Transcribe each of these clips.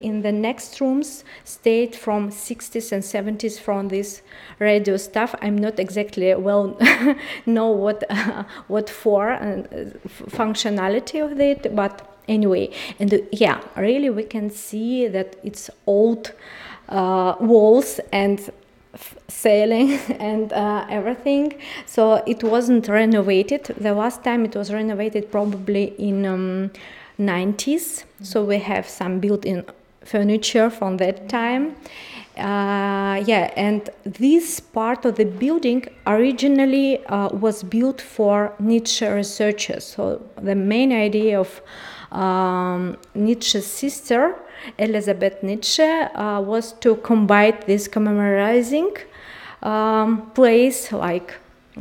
In the next rooms stayed from 60s and 70s from this radio stuff. I'm not exactly well know what for and functionality of it, but anyway, and yeah, really we can see that it's old walls and sailing and everything. So it wasn't renovated. The last time it was renovated probably in 90s. So we have some built-in furniture from that time. And this part of the building originally was built for Nietzsche researchers. So the main idea of Nietzsche's sister, Elizabeth Nietzsche, was to combine this commemorizing place like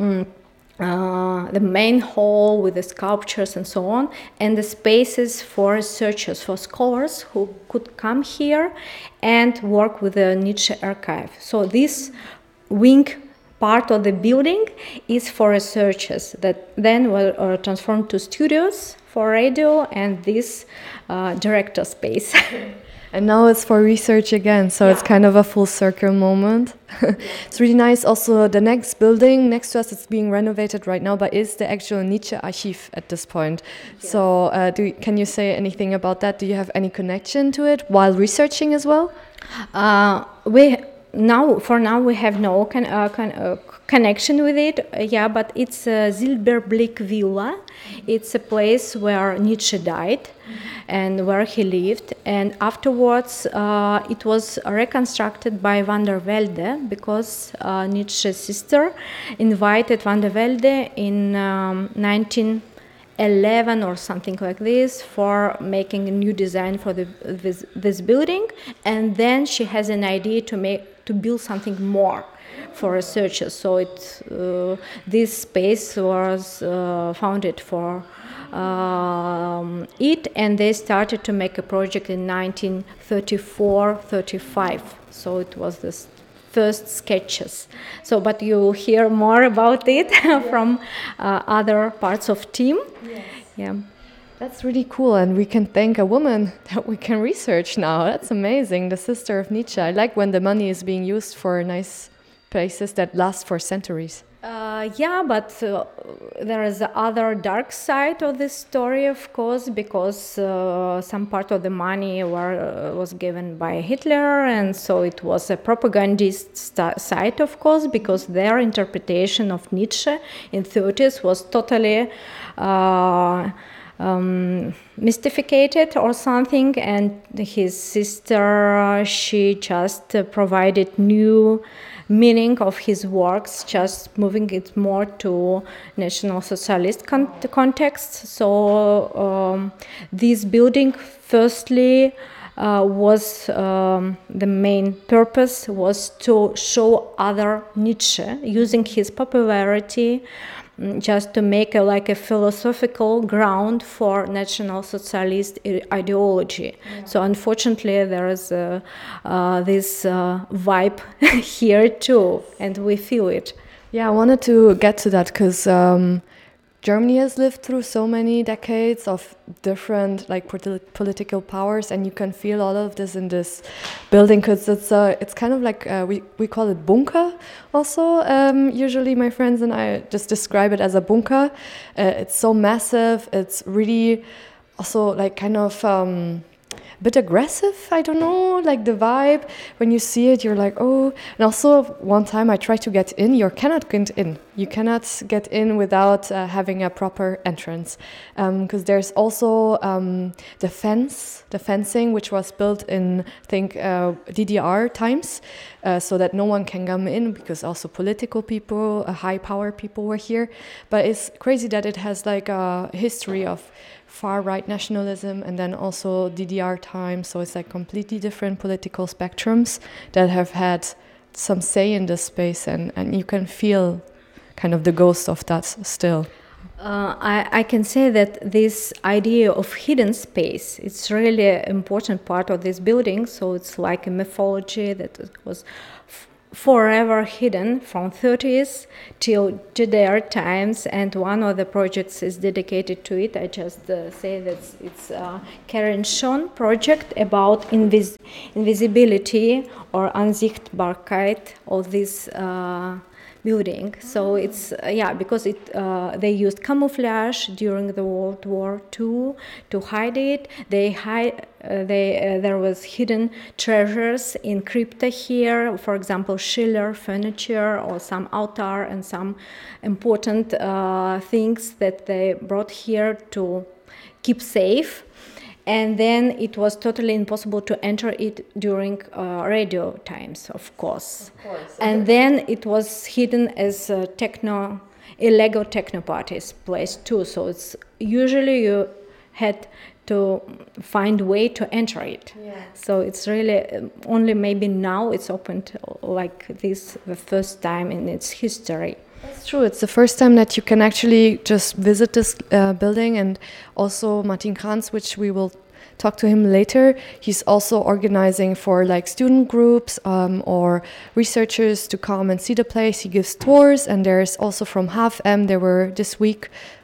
the main hall with the sculptures and so on, and the spaces for researchers, for scholars who could come here and work with the Nietzsche archive. So this wing part of the building is for researchers that then were transformed to studios for radio and this director space. And now it's for research again, so it's kind of a full circle moment. It's really nice. Also, the next building next to us is being renovated right now, but is the actual Nietzsche Archiv at this point. Yes. So can you say anything about that? Do you have any connection to it while researching as well? For now we have no connection with it, but it's Zilberblick Villa. It's a place where Nietzsche died and where he lived, and afterwards it was reconstructed by van der Velde because Nietzsche's sister invited van der Velde in 1911 or something like this for making a new design for this building, and then she has an idea to build something more for researchers. So this space was founded for it, and they started to make a project in 1934-35. So it was this first sketches. So, but you hear more about it from other parts of team. Yes. Yeah. That's really cool, and we can thank a woman that we can research now. That's amazing, the sister of Nietzsche. I like when the money is being used for nice places that last for centuries. But there is the other dark side of this story, of course, because some part of the money was given by Hitler, and so it was a propagandist side, of course, because their interpretation of Nietzsche in 30s was totally mystificated or something, and his sister, she just provided new meaning of his works, just moving it more to National Socialist context. So this building, firstly, was the main purpose was to show other Nietzsche, using his popularity just to make a philosophical ground for National Socialist ideology. Yeah. So unfortunately there is this vibe here too, and we feel it. Yeah, I wanted to get to that because Germany has lived through so many decades of different political powers, and you can feel all of this in this building because it's kind of like we call it bunker also. Usually my friends and I just describe it as a bunker. It's so massive. It's really also kind of a bit aggressive, I don't know, like the vibe. When you see it, you're like, oh. And also, one time I tried to get in. You cannot get in. You cannot get in without having a proper entrance. Because there's also the fencing, which was built in, I think, DDR times, so that no one can come in, because also political people, high power people were here. But it's crazy that it has a history of far-right nationalism and then also DDR time, so it's completely different political spectrums that have had some say in this space, and you can feel kind of the ghost of that still. I can say that this idea of hidden space, it's really an important part of this building, so it's like a mythology that was forever hidden from 30s till Judea times, and one of the projects is dedicated to it. I just say that it's Karen Schon project about invisibility or Unsichtbarkeit of this building. So it's because they used camouflage during the World War II to hide it. There was hidden treasures in crypta here, for example, Schiller furniture or some altar and some important things that they brought here to keep safe. And then it was totally impossible to enter it during radio times, of course. And then it was hidden as a Lego techno parties place too. So it's usually you had to find a way to enter it. Yeah. So it's really only maybe now it's opened like this the first time in its history. That's true. It's the first time that you can actually just visit this building, and also Martin Kranz, which we will talk to him later. He's also organizing for like student groups or researchers to come and see the place. He gives tours, and there's also from HFM. There were this week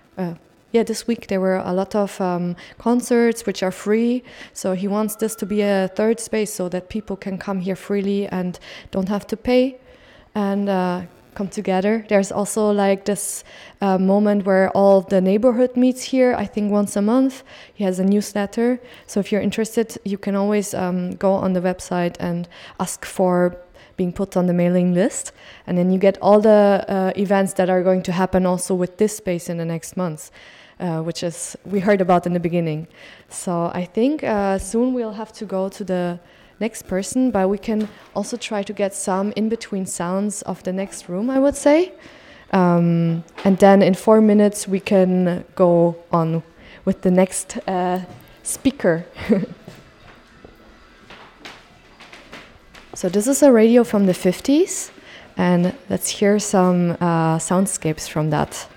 there were a lot of concerts which are free. So he wants this to be a third space so that people can come here freely and don't have to pay and come together. There's also like this moment where all the neighborhood meets here, I think once a month. He has a newsletter. So if you're interested, you can always go on the website and ask for being put on the mailing list. And then you get all the events that are going to happen also with this space in the next months. Which is we heard about in the beginning. So I think soon we'll have to go to the next person, but we can also try to get some in-between sounds of the next room, I would say. And then in 4 minutes we can go on with the next speaker. So this is a radio from the 50s, and let's hear some soundscapes from that.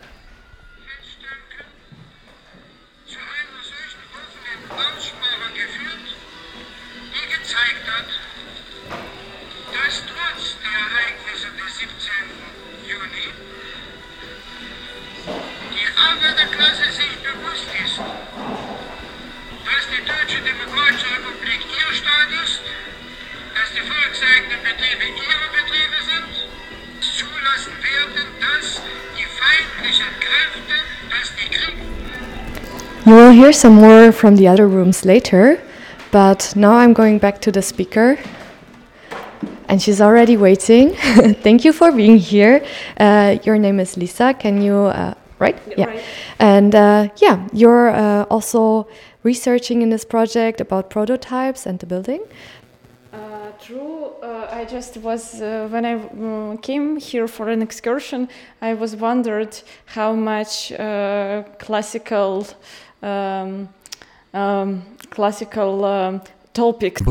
You will hear some more from the other rooms later, but now I'm going back to the speaker, and she's already waiting. Thank you for being here. Your name is Lisa. Can you, right? Yeah. Right. And you're also researching in this project about prototypes and the building. True. I just was when I came here for an excursion, I was wondered how much classical topics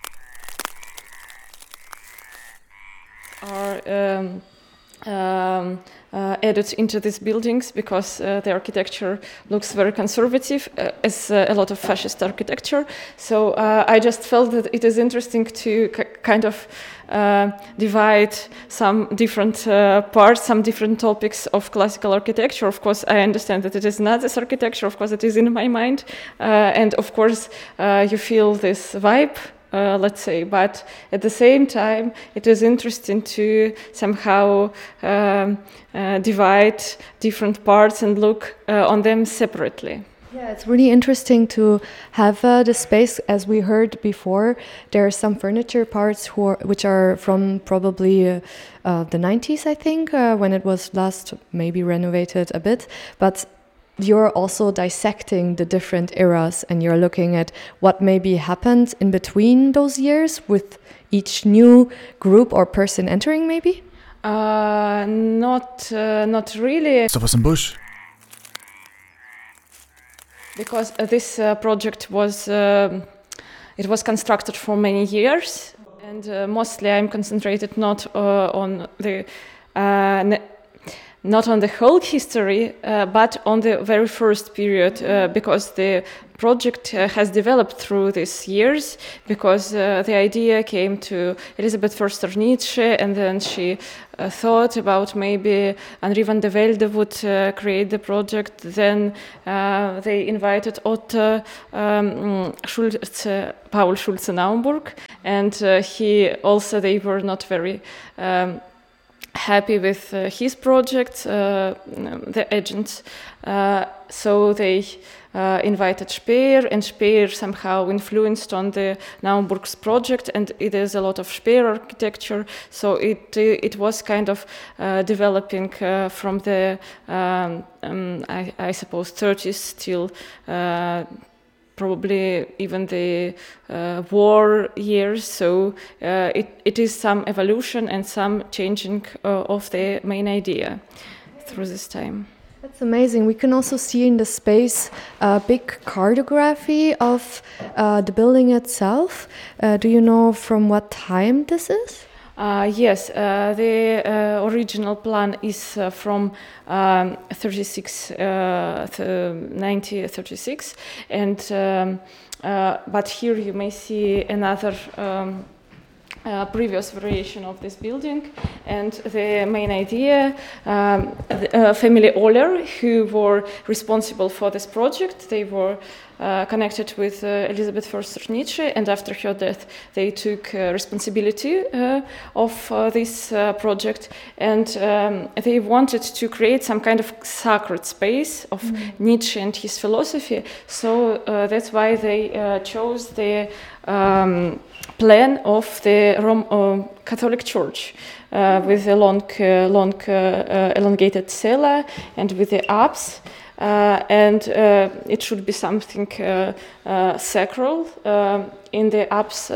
are added into these buildings, because the architecture looks very conservative, as a lot of fascist architecture. So I just felt that it is interesting to kind of divide some different parts, some different topics of classical architecture. Of course, I understand that it is not this architecture. Of course, it is in my mind. And of course, you feel this vibe. Let's say, but at the same time, it is interesting to somehow divide different parts and look on them separately. Yeah, it's really interesting to have the space. As we heard before, there are some furniture parts which are from probably the 90s, I think, when it was last maybe renovated a bit, but you're also dissecting the different eras, and you're looking at what maybe happened in between those years with each new group or person entering, maybe? Not really. Stop us in bush. Because this project was it was constructed for many years, and mostly I'm concentrated not on the not on the whole history, but on the very first period, because the project has developed through these years, because the idea came to Elisabeth Förster Nietzsche, and then she thought about maybe Henri van de Velde would create the project. Then they invited Otto Paul Schulze-Naumburg, and they were not very happy with his project, the agents. So they invited Speer, and Speer somehow influenced on the Naumburg's project, and it is a lot of Speer architecture. So it was kind of developing from the I suppose 30s till probably even the war years. So it is some evolution and some changing of the main idea through this time. That's amazing. We can also see in the space a big cartography of the building itself. Do you know from what time this is? Yes, the original plan is from 1936, and but here you may see another previous variation of this building, and the main idea, the family Oller, who were responsible for this project, they were connected with Elisabeth Förster Nietzsche, and after her death they took responsibility of this project, and they wanted to create some kind of sacred space of Nietzsche and his philosophy. So that's why they chose the plan of the Catholic Church with a long elongated cella and with the apse. And it should be something sacral. In the apse,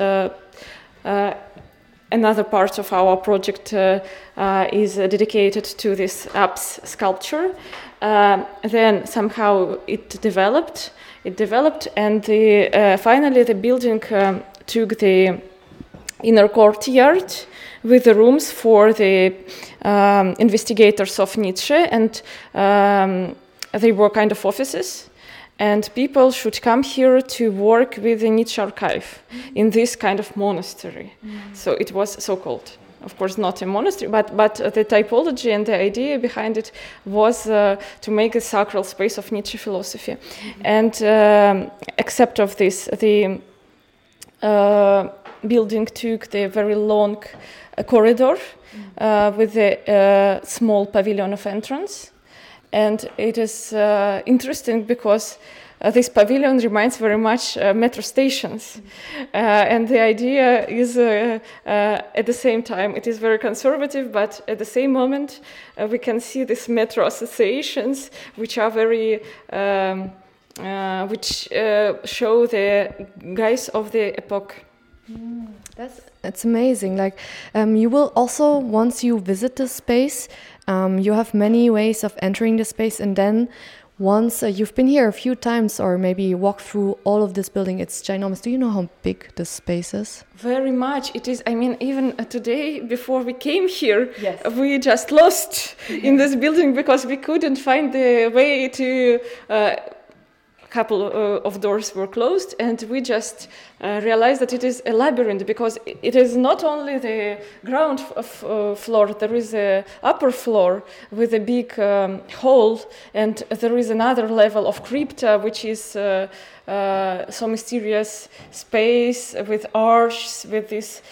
another part of our project is dedicated to this apse sculpture. Then somehow it developed, and finally the building took the inner courtyard with the rooms for the investigators of Nietzsche, and they were kind of offices, and people should come here to work with the Nietzsche archive in this kind of monastery. So it was so-called, of course, not a monastery, but the typology and the idea behind it was to make a sacral space of Nietzsche philosophy. And except of this, the building took the very long corridor with a small pavilion of entrance. And it is interesting because this pavilion reminds very much metro stations. And the idea is at the same time, it is very conservative, but at the same moment, we can see these metro associations, which are very, which show the guise of the epoch. That's amazing. Like you will also, once you visit the space, you have many ways of entering the space, and then once you've been here a few times or maybe walked through all of this building, it's ginormous. Do you know how big the space is? Very much. It is, I mean, even today, before we came here, yes, we just lost in this building because we couldn't find the way to... couple of doors were closed, and we just realized that it is a labyrinth, because it is not only the ground floor, there is a upper floor with a big hole, and there is another level of crypta, which is so mysterious space with arches, with this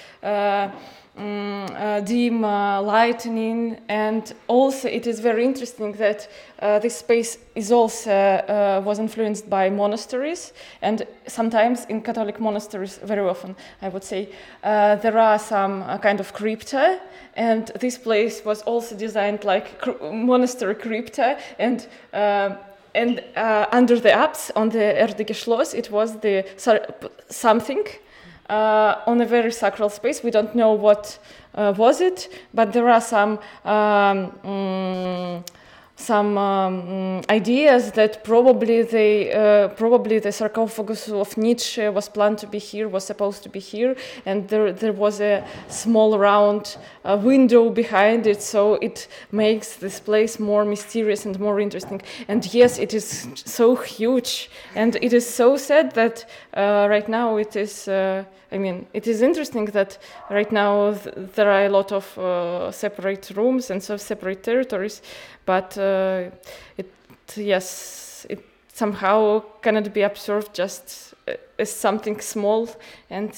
dim lightning. And also it is very interesting that this space is also was influenced by monasteries, and sometimes in Catholic monasteries, very often I would say, there are some kind of crypta, and this place was also designed like monastery crypta, and under the apse on the Erdige Schloss it was the something on a very sacral space. We don't know what was it, but there are some some ideas that probably the sarcophagus of Nietzsche was planned to be here, was supposed to be here, and there was a small round window behind it, so it makes this place more mysterious and more interesting. And yes, it is so huge, and it is so sad that right now it is. It is interesting that right now there are a lot of separate rooms and so separate territories, but it somehow cannot be observed just as something small and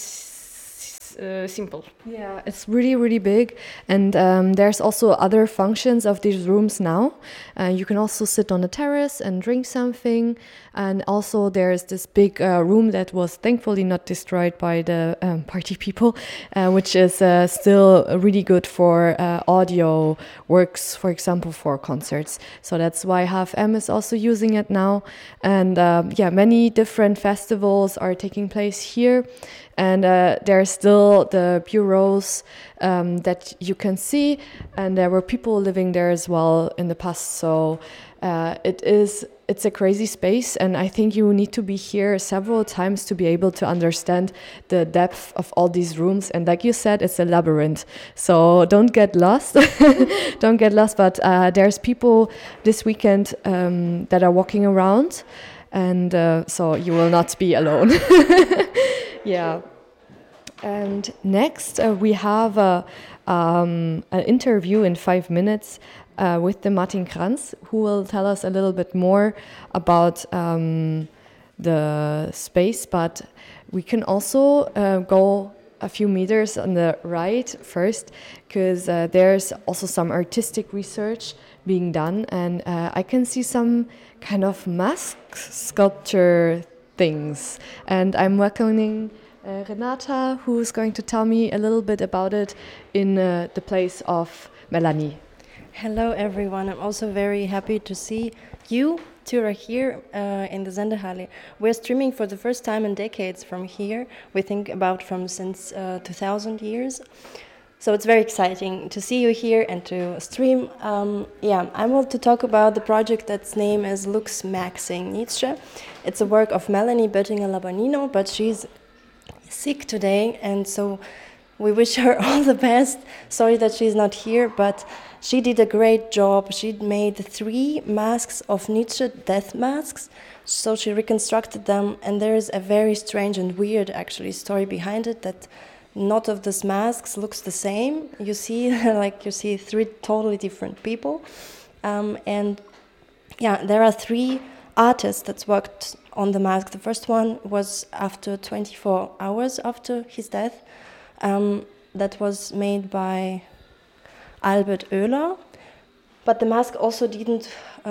simple. Yeah, it's really, really big. And there's also other functions of these rooms now. You can also sit on the terrace and drink something. And also there's this big room that was thankfully not destroyed by the party people, which is still really good for audio works, for example, for concerts. So that's why HFM is also using it now. And many different festivals are taking place here. And there are still the bureaus that you can see, and there were people living there as well in the past. So it's a crazy space, and I think you need to be here several times to be able to understand the depth of all these rooms. And like you said, it's a labyrinth. So don't get lost. Don't get lost. But there's people this weekend that are walking around, and so you will not be alone. Yeah. And next we have an interview in 5 minutes with the Martin Kranz, who will tell us a little bit more about the space. But we can also go a few meters on the right first, because there's also some artistic research being done, and I can see some kind of mask sculpture things, and I'm welcoming Renata, who's going to tell me a little bit about it in the place of Melanie. Hello everyone, I'm also very happy to see you two are here in the Sendehalle. We're streaming for the first time in decades from here. We think about from since 2000 years. So it's very exciting to see you here and to stream. I want to talk about the project that's name is Lux Maxing Nietzsche. It's a work of Melanie Böttinger-Labanino, but she's sick today, and so we wish her all the best. Sorry that she's not here, but she did a great job. She made 3 masks of Nietzsche, death masks, so she reconstructed them, and there is a very strange and weird actually story behind it, that not of these masks looks the same. You see, you see 3 totally different people, there are 3 artists that worked on the mask. The first one was after 24 hours after his death. That was made by Albert Oehler, but the mask also didn't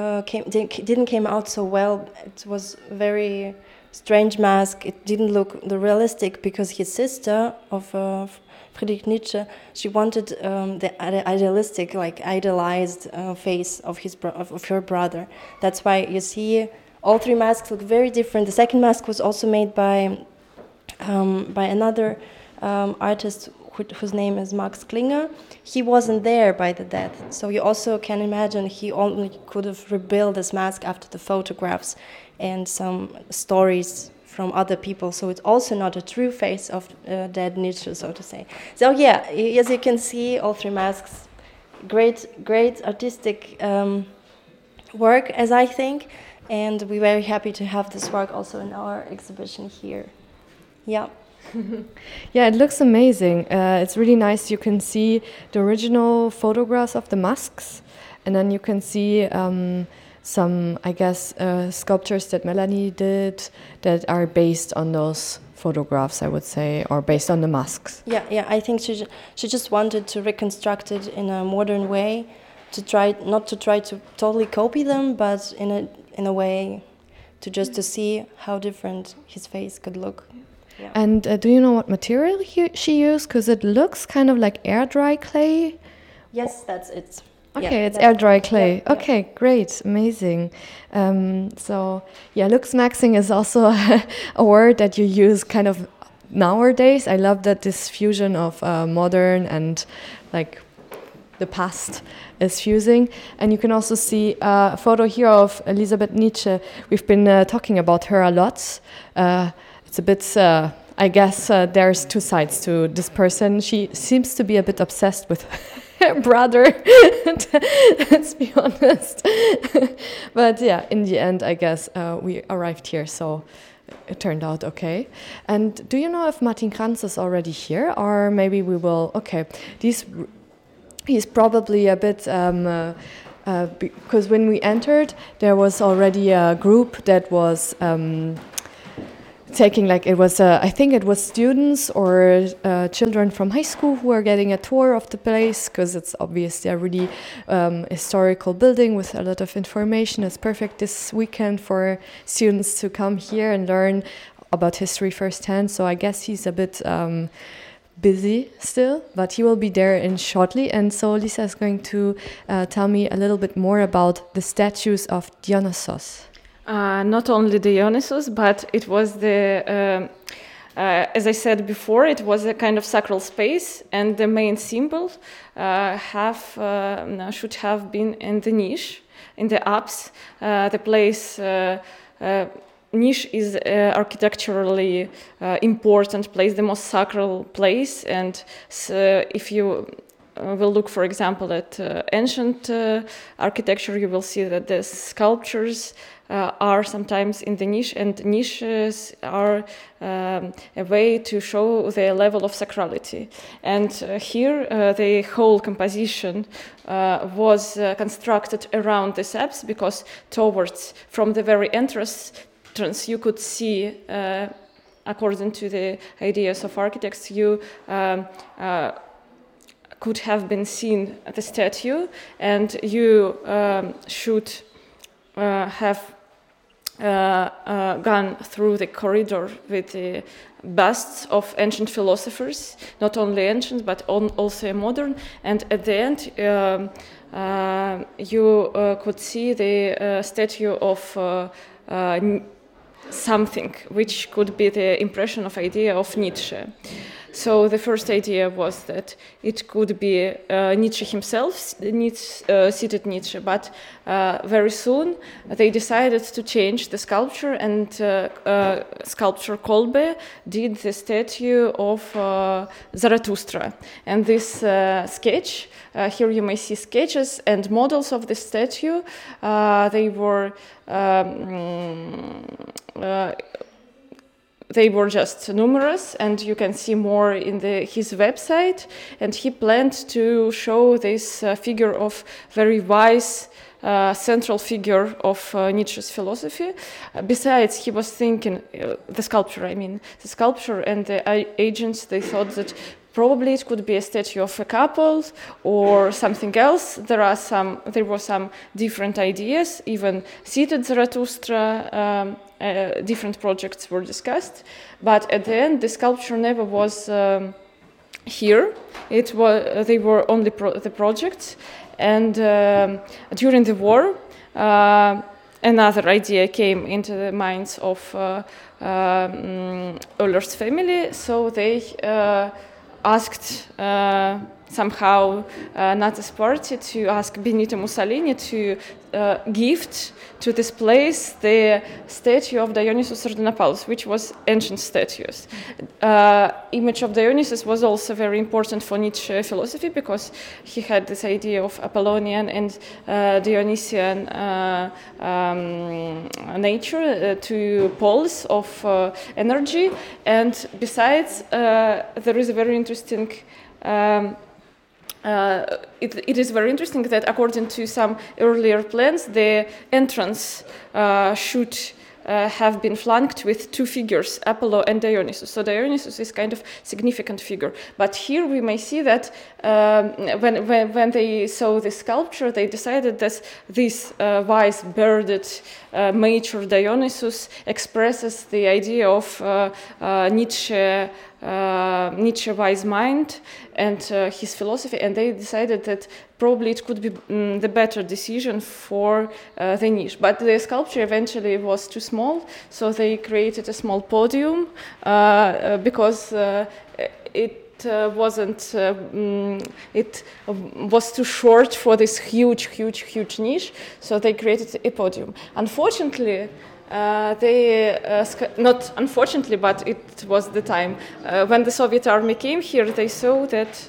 came out so well. It was very strange mask. It didn't look realistic, because his sister of Friedrich Nietzsche, she wanted the idealistic, idealized face of her brother. That's why you see all 3 masks look very different. The second mask was also made by another artist whose name is Max Klinger. He wasn't there by the death, so you also can imagine he only could have rebuilt this mask after the photographs and some stories from other people. So it's also not a true face of dead Nietzsche, so to say. So yeah, as you can see, all 3 masks, great artistic work, as I think, and we're very happy to have this work also in our exhibition here. Yeah. Yeah, it looks amazing. It's really nice. You can see the original photographs of the masks, and then you can see some, I guess, sculptures that Melanie did that are based on those photographs, I would say, or based on the masks. Yeah. I think she just wanted to reconstruct it in a modern way, not to try to totally copy them, but in a way to see how different his face could look. Yeah. And do you know what material she used? Because it looks kind of like air dry clay. Yes, that's it. Okay, it's air dry clay. Yeah, okay, great, amazing. Lux Maxing is also a word that you use kind of nowadays. I love that this fusion of modern and the past is fusing. And you can also see a photo here of Elisabeth Nitsche. We've been talking about her a lot. It's a bit, I guess there's two sides to this person. She seems to be a bit obsessed with her brother, let's be honest. But yeah, in the end, I guess we arrived here, so it turned out okay. And do you know if Martin Kranz is already here, or maybe we will? Okay, he's probably a bit because when we entered, there was already a group that was taking, like, it was I think it was students or children from high school who are getting a tour of the place, because it's obviously a really historical building with a lot of information. It's perfect this weekend for students to come here and learn about history firsthand. So I guess he's a bit busy still, but he will be there in shortly. And so Lisa is going to tell me a little bit more about the statues of Dionysos. Not only Dionysus, but it was the, as I said before, it was a kind of sacral space, and the main symbol should have been in the niche, in the apse. The place, niche is architecturally important place, the most sacral place, and if you will look, for example, at ancient architecture, you will see that the sculptures are sometimes in the niche, and niches are a way to show the level of sacrality. And here the whole composition was constructed around the apse, because from the very entrance you could see, according to the ideas of architects, you could have been seen at the statue, and you should have gone through the corridor with the busts of ancient philosophers, not only ancient but also modern, and at the end you could see the statue of something which could be the impression of idea of Nietzsche. So the first idea was that it could be Nietzsche himself, seated Nietzsche, but very soon they decided to change the sculpture, and sculptor Kolbe did the statue of Zarathustra. And this sketch, here you may see sketches and models of the statue. They were just numerous, and you can see more in his website. And he planned to show this figure of very wise central figure of Nietzsche's philosophy. Besides, he was thinking, the sculpture and the agents, they thought that probably it could be a statue of a couple or something else. There were some different ideas, even seated Zarathustra. Different projects were discussed, but at the end, the sculpture never was here. They were only the projects, and during the war, another idea came into the minds of Euler's family. So they asked somehow Nazis party to ask Benito Mussolini to gift to this place the statue of Dionysus Sardanapalus, which was ancient statues. Image of Dionysus was also very important for Nietzsche philosophy, because he had this idea of Apollonian and Dionysian nature, two poles of energy. And besides, there is a very interesting it is very interesting that according to some earlier plans, the entrance should have been flanked with two figures, Apollo and Dionysus. So Dionysus is kind of significant figure. But here we may see that when they saw the sculpture, they decided that this wise, birded, mature Dionysus expresses the idea of Nietzsche wise mind and his philosophy, and they decided that probably it could be the better decision for the niche. But the sculpture eventually was too small, so they created a small podium because it wasn't. It was too short for this huge niche, so they created a podium. Unfortunately, not unfortunately, but it was the time when the Soviet army came here. They saw that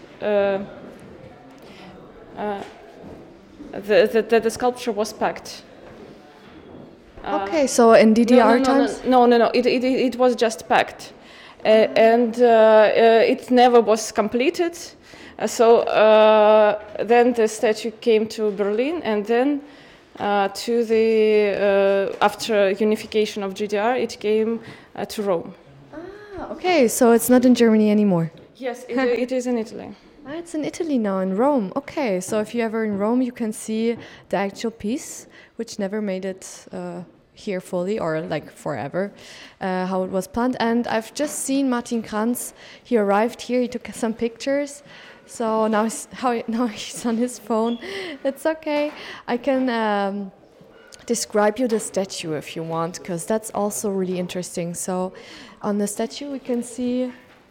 the sculpture was packed. Okay, so in DDR times? No. It was just packed, and it never was completed. So then the statue came to Berlin, and then to the after unification of GDR, it came to Rome. Ah, okay, so it's not in Germany anymore. Yes, it is in Italy. Ah, it's in Italy now, in Rome. Okay, so if you're ever in Rome, you can see the actual piece, which never made it here fully or like forever, how it was planned. And I've just seen Martin Kranz. He arrived here. He took some pictures. So now he's on his phone. It's okay. I can describe you the statue if you want, because that's also really interesting. So on the statue we can see.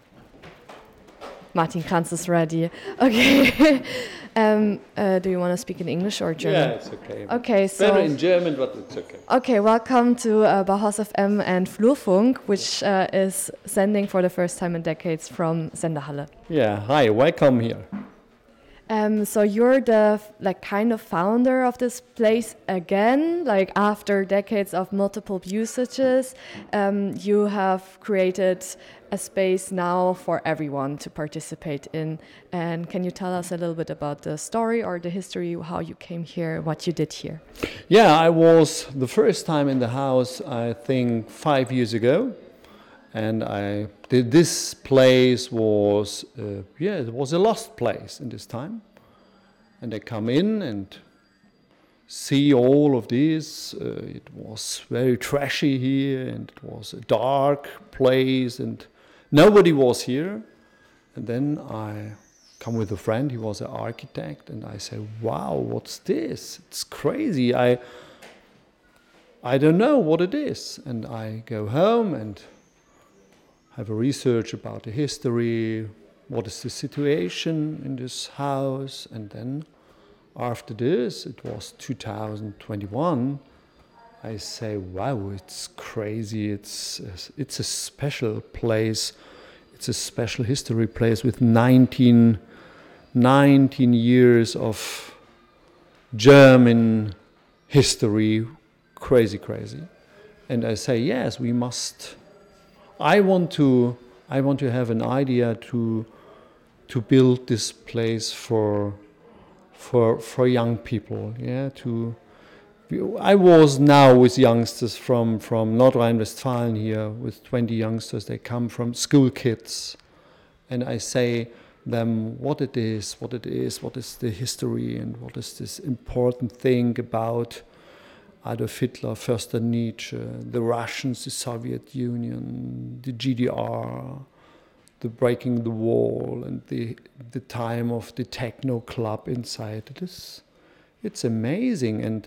Martin Kranz is ready. Okay. Do you want to speak in English or German? Yeah, it's okay. Okay, so better in German, but it's okay. Okay, welcome to Bauhaus FM and Flurfunk, which is sending for the first time in decades from Sendehalle. Yeah, hi, welcome here. So you're the kind of founder of this place again, like after decades of multiple usages. You have created a space now for everyone to participate in. And can you tell us a little bit about the story or the history, how you came here, what you did here? Yeah, I was the first time in the house, I think 5 years ago. And this place was, it was a lost place in this time. And I come in and see all of this. It was very trashy here, and it was a dark place, and nobody was here. And then I come with a friend, he was an architect, and I say, wow, what's this? It's crazy. I don't know what it is. And I go home and have a research about the history, what is the situation in this house, and then after this, it was 2021, I say, wow, it's crazy, it's a special place, it's a special history place with 19 years of German history, crazy. And I say, yes, we must. I want to have an idea to build this place for young people. Yeah, I was now with youngsters from North Rhine-Westphalia here with 20 youngsters. They come from school kids, and I say them what it is, what is the history, and what is this important thing about Adolf Hitler, Förster Nietzsche, the Russians, the Soviet Union, the GDR, the breaking the wall, and the time of the techno club inside. It's amazing, and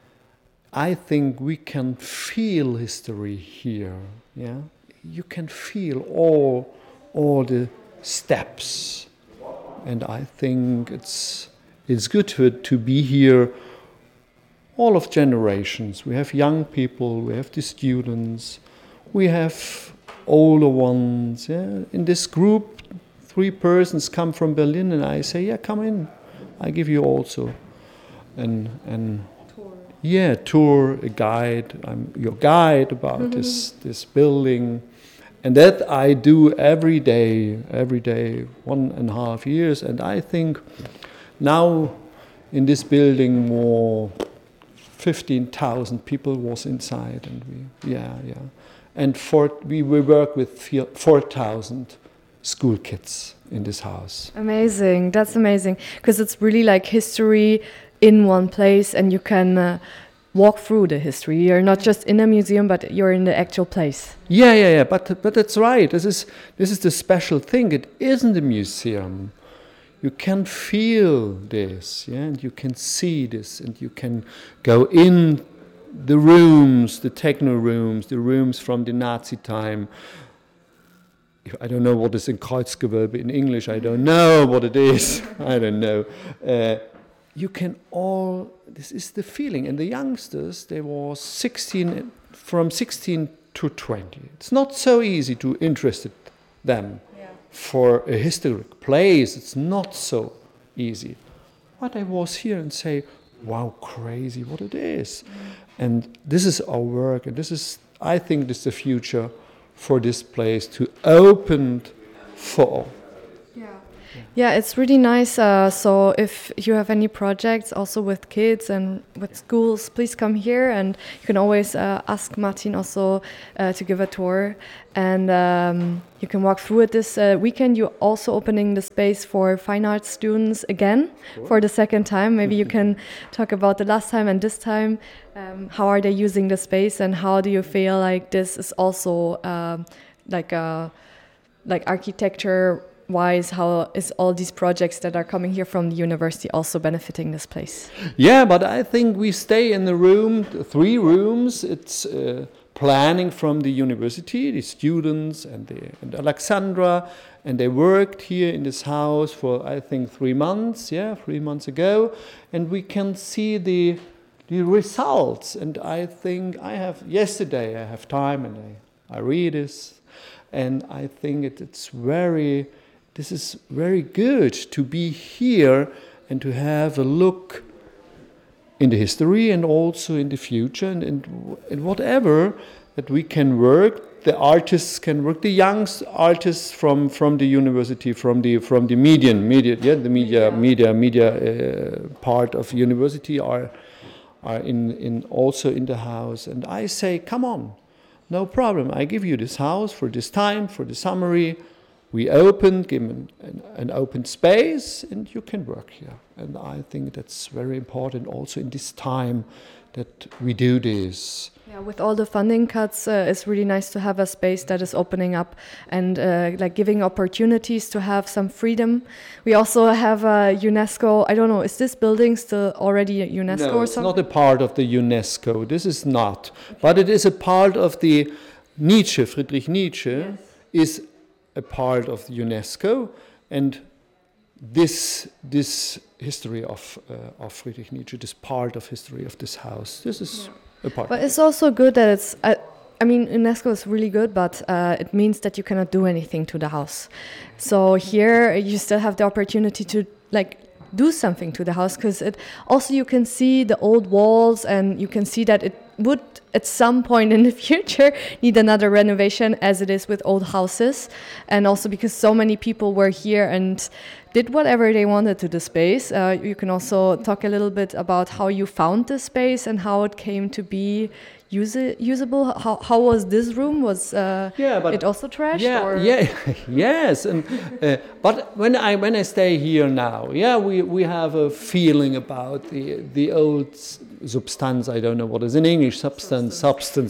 I think we can feel history here. Yeah, you can feel all the steps, and I think it's good to be here. All of generations. We have young people, we have the students, we have older ones. Yeah. In this group, 3 persons come from Berlin, and I say, yeah, come in. I give you also an tour, a guide. I'm your guide about this building, and that I do every day, 1.5 years. And I think now in this building more 15,000 people was inside, and and we work with 4,000 school kids in this house. Amazing, that's amazing, because it's really like history in one place, and you can walk through the history. You're not just in a museum, but you're in the actual place. Yeah. But that's right. This is the special thing. It isn't a museum. You can feel this, yeah, and you can see this, and you can go in the rooms, the techno rooms, the rooms from the Nazi time. I don't know what is in Kreuzgewölbe in English. I don't know what it is. I don't know. You can all. This is the feeling. And the youngsters, they were 16, from 16 to 20. It's not so easy to interest them for a historic place. It's not so easy. But I was here and say, wow, crazy what it is. And this is our work, and this is, I think, this is the future for this place to open for all. Yeah, it's really nice. So if you have any projects also with kids and with schools, please come here, and you can always ask Martin also to give a tour, and you can walk through it this weekend. You're also opening the space for fine arts students again for the second time. Maybe you can talk about the last time and this time. How are they using the space, and how do you feel like this is also like architecture wise, how is all these projects that are coming here from the university also benefiting this place? Yeah, but I think we stay in the room, 3 rooms. It's planning from the university, the students and Alexandra, and they worked here in this house for, I think, 3 months, 3 months ago, and we can see the results. And I think yesterday I have time and I read this, and I think this is very good to be here and to have a look in the history and also in the future and whatever that we can work. The artists can work. The young artists from the university, from the media part of university are also in the house. And I say, come on, no problem. I give you this house for this time, for the summary. We give an open space, and you can work here. And I think that's very important also in this time that we do this. Yeah, with all the funding cuts, it's really nice to have a space that is opening up and like giving opportunities to have some freedom. We also have UNESCO. I don't know, is this building still already at UNESCO or something? No, it's not a part of the UNESCO. This is not. But it is a part of the Nietzsche, Friedrich Nietzsche, is a part of UNESCO, and this history of Friedrich Nietzsche, this part of history of this house, this is a part. But it's also good that it's. I mean, UNESCO is really good, but it means that you cannot do anything to the house. So here you still have the opportunity to do something to the house, because it also, you can see the old walls, and you can see that it would at some point in the future need another renovation, as it is with old houses. And also because so many people were here and did whatever they wanted to the space. You can also talk a little bit about how you found the space and how it came to be usable. How was this room? Was it also trashed? Yes. And but when I stay here now, we have a feeling about the old substance. I don't know what is in English. Substance.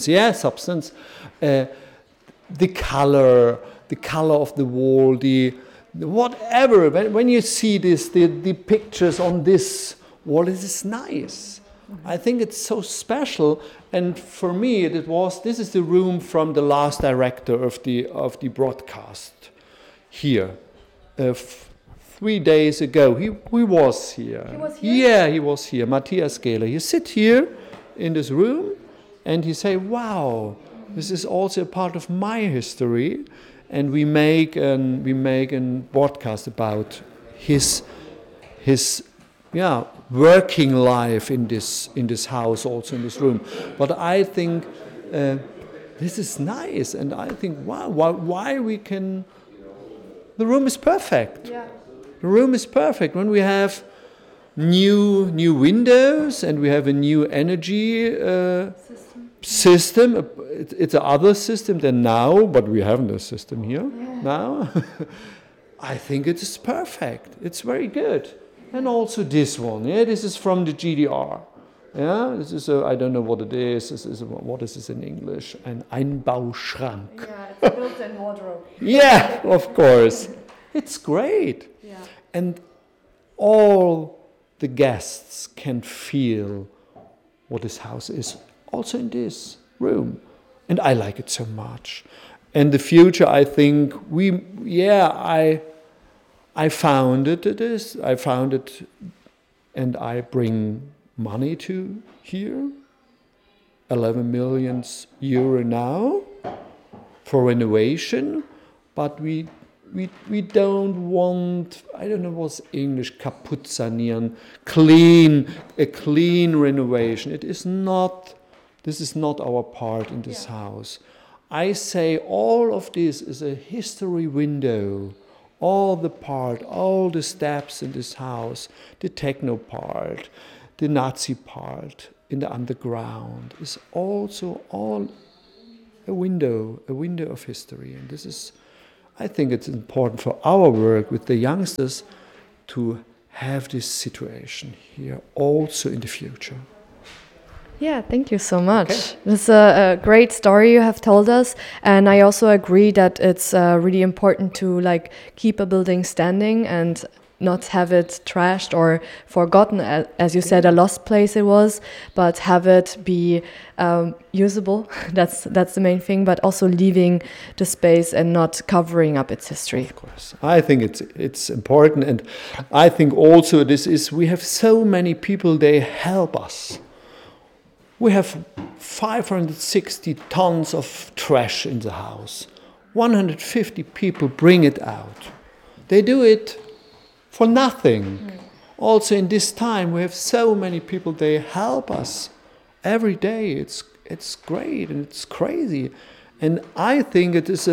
The color of the wall. Whatever. When you see this, the pictures on this wall, it is nice. I think it's so special, and for me this is the room from the last director of the broadcast here. 3 days ago he was here. He was here? Yeah, he was here. Matthias Gehler. He sit here in this room, and he say, "Wow, this is also a part of my history," and we make a broadcast about his working life in this house, also in this room. But I think this is nice, and I think why we can. The room is perfect. Yeah. The room is perfect when we have new windows and we have a new energy system. It's another system than now, but we have no system here now. I think it is perfect. It's very good. And also this one, this is from the GDR. This is I don't know what it is. What is this in English? An Einbauschrank. Yeah, it's a built-in wardrobe. Yeah, of course. It's great. Yeah. And all the guests can feel what this house is, also in this room. And I like it so much. And the future, I think, I founded this. I found it, and I bring money to here, 11 million euro now for renovation, but we don't want, I don't know what's English, kaputt sanieren, a clean renovation. This is not our part in this house. I say all of this is a history window. All the steps in this house, the techno part, the Nazi part in the underground is also all a window of history. And this is, I think it's important for our work with the youngsters to have this situation here also in the future. Yeah, thank you so much. Okay. This is a great story you have told us, and I also agree that it's really important to like keep a building standing and not have it trashed or forgotten, as you said, a lost place it was, but have it be usable. That's the main thing, but also leaving the space and not covering up its history. Of course, I think it's important, and I think also we have so many people, they help us. We have 560 tons of trash in the house. 150 people bring it out. They do it for nothing. Also in this time, we have so many people, they help us every day. It's great and it's crazy. And I think this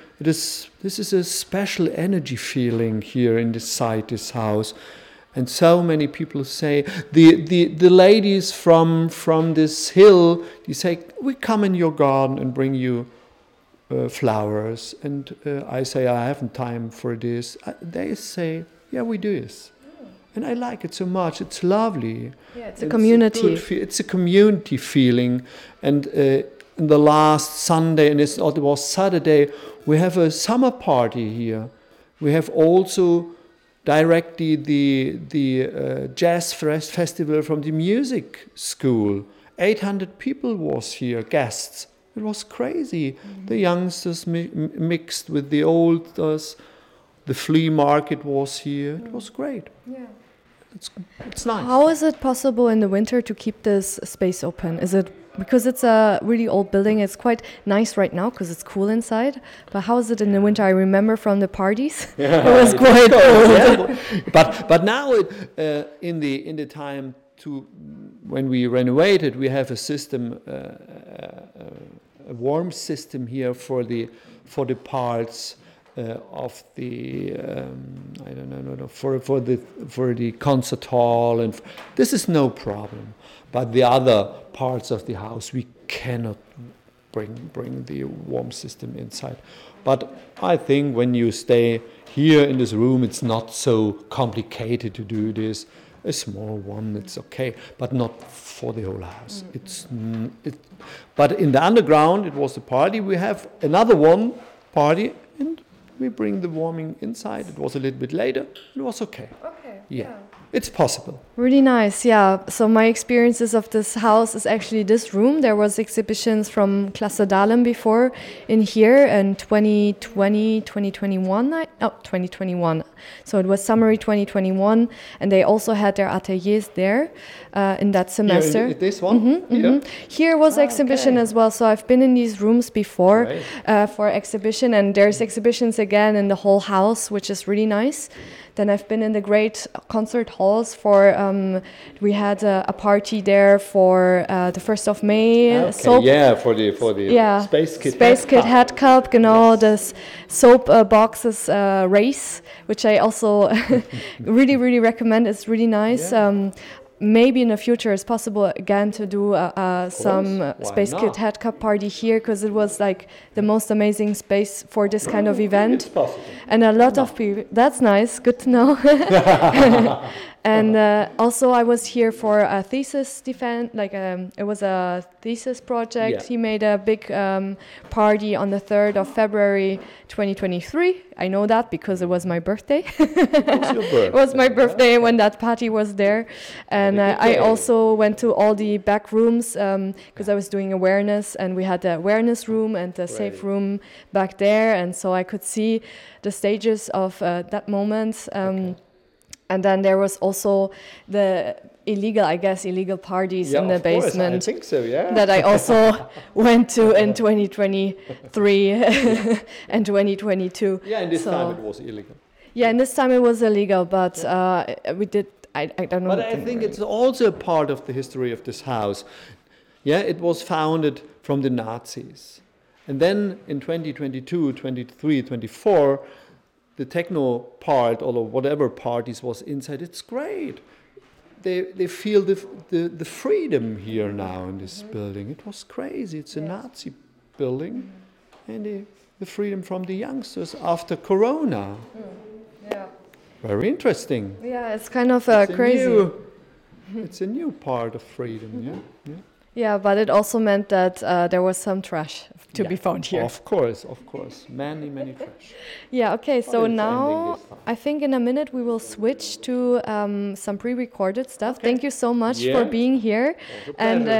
is a special energy feeling here inside this house. And so many people say, the ladies from this hill, they say, we come in your garden and bring you flowers. And I say, I haven't time for this. They say, yeah, we do this. And I like it so much. It's lovely. Yeah, it's a community. It's a community feeling. And in the last Sunday, and it was Saturday, we have a summer party here. We have also directly the jazz festival from the music school. 800 people was here, guests. It was crazy. Mm-hmm. The youngsters mixed with the olders. The flea market was here. It was great. Yeah. It's nice. How is it possible in the winter to keep this space open? Is it because it's a really old building? It's quite nice right now because it's cool inside. But how is it in the winter? I remember from the parties, it was quite cold. Yeah. But now in the time when we renovated, we have a system, a warm system here for the parts. Of the for the concert hall, and this is no problem. But the other parts of the house we cannot bring the warm system inside. But I think when you stay here in this room, it's not so complicated to do this. A small one, it's okay, but not for the whole house. But in the underground, it was a party. We have another one party, and we bring the warming inside. It was a little bit later. It was okay. Okay. Yeah. It's possible. Really nice, yeah. So my experiences of this house is actually this room. There was exhibitions from Klasse Dahlem before in here in 2020, 2021. So it was summer 2021, and they also had their ateliers there in that semester. Here, this one? Here was exhibition as well. So I've been in these rooms before for exhibition, and there's exhibitions again in the whole house, which is really nice. Then I've been in the great concert halls for, we had a party there for the 1st of May. Okay, soap. Yeah, for the Space Kid Head Cup, genau, this soap boxes race, which I also really, really recommend. It's really nice. Yeah. Maybe in the future it's possible again to do some Space Kid Head Cup party here, because it was like the most amazing space for this kind of event. It's possible. And a lot of people, that's nice, good to know. And also I was here for a thesis defense, like it was a thesis project. Yeah. He made a big party on the 3rd of February 2023. I know that because it was my birthday. It was my birthday when that party was there. And I also went to all the back rooms because I was doing awareness, and we had the awareness room and the safe room back there. And so I could see the stages of that moment. And then there was also the illegal parties in the basement. I think so, yeah. That I also went to in 2023 and 2022. Yeah, and this time it was illegal. Yeah, and this time it was illegal, but we did. I don't know. But I think it's also a part of the history of this house. Yeah, it was founded from the Nazis. And then in 2022, 23, 24, the techno part or whatever parties was inside, it's great. They feel the freedom here now in this building. It was crazy. It's a Nazi building. And the freedom from the youngsters after Corona. Yeah. Very interesting. Yeah, it's kind of crazy. It's a new part of freedom, yeah? Yeah, but it also meant that there was some trash to be found here. Of course. Many trash. Yeah, okay, so it's now ending this time. I think in a minute we will switch to some pre-recorded stuff. Thank you so much Yeah. for being here. a And pleasure.